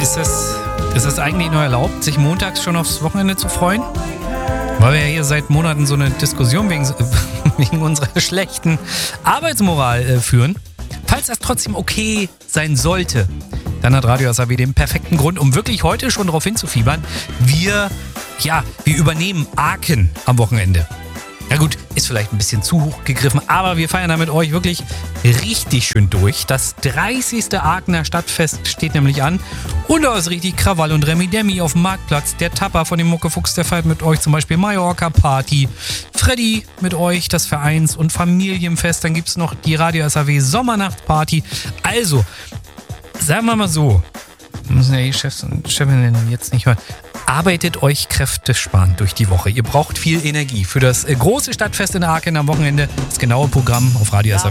Ist das eigentlich nur erlaubt, sich montags schon aufs Wochenende zu freuen? Weil wir ja hier seit Monaten so eine Diskussion wegen unserer schlechten Arbeitsmoral führen. Falls das trotzdem okay sein sollte, dann hat Radio SAW den perfekten Grund, um wirklich heute schon darauf hinzufiebern. Wir übernehmen Aachen am Wochenende. Ja gut, ist vielleicht ein bisschen zu hoch gegriffen, aber wir feiern da mit euch wirklich richtig schön durch. Das 30. Aachener Stadtfest steht nämlich an und da ist richtig Krawall und Remi-Demi auf dem Marktplatz. Der Tapper von dem Muckefuchs, der feiert mit euch zum Beispiel Mallorca-Party. Freddy mit euch, das Vereins- und Familienfest. Dann gibt es noch die Radio SAW Sommernachtparty. Also, sagen wir mal so, müssen ja die Chefs und Chefinnen jetzt nicht hören. Arbeitet euch kräftesparend durch die Woche. Ihr braucht viel Energie. Für das große Stadtfest in Aachen am Wochenende das genaue Programm auf Radio SAW.